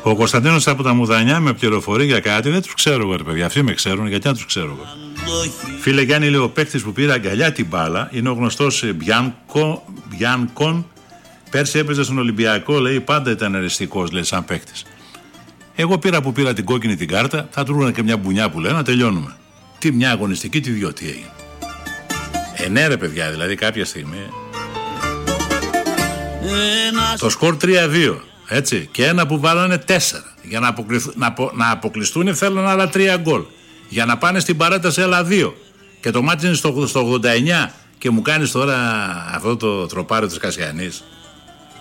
Ο Κωνσταντίνος από τα Μουδανιά με πληροφορεί για κάτι, δεν τους ξέρω εγώ, ρε παιδιά. Αυτοί με ξέρουν, γιατί να τους ξέρω εγώ. Φίλε Γιάννη, λέει, ο παίκτης που πήρε αγκαλιά την μπάλα είναι ο γνωστός Μπιάνκον. Πέρσι έπαιζε στον Ολυμπιακό, λέει, πάντα ήταν αριστικός, λέει, σαν παίκτης. Εγώ πήρα την κόκκινη την κάρτα, θα του και μια μπουνιά που λέει, να τελειώνουμε. Τι μια αγωνιστική, τι δυο, τι έγινε. Ναι, ρε παιδιά, δηλαδή κάποια στιγμή. Το σκορ 3-2. Έτσι, και ένα που βάλανε 4. Για να αποκλειστούν θέλουν άλλα 3 γκολ. Για να πάνε στην παράταση άλλα 2. Και το μάτι είναι στο 89 και μου κάνεις τώρα αυτό το τροπάριο της Κασιανής.